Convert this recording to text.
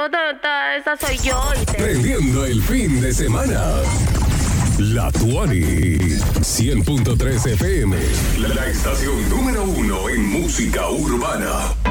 esa soy yo. Prendiendo el fin de semana. La Tuani 100.3 FM, la estación número 1 en música urbana.